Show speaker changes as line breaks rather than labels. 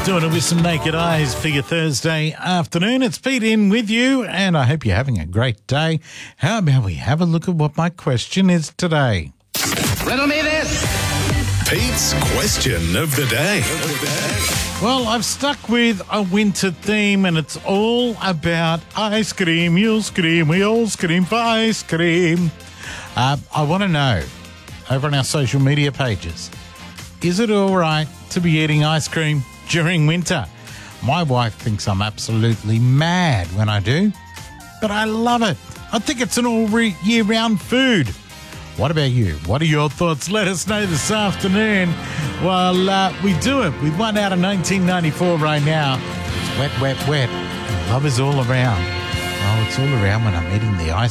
Doing it with some naked eyes for your Thursday afternoon. It's Pete in with you, and I hope you're having a great day. How about we have a look at what my question is today?
Riddle me this.
Pete's question of the day.
Well, I've stuck with a winter theme, and it's all about ice cream. You'll scream, we all scream for ice cream. I want to know, over on our social media pages, is it all right to be eating ice cream during winter? My wife thinks I'm absolutely mad when I do, but I love it. I think it's an all year-round food. What about you? What are your thoughts? Let us know this afternoon. Well, we do it with one out of 1994 right now. It's Wet, Wet, Wet. And love is all around. Oh, it's all around when I'm eating the ice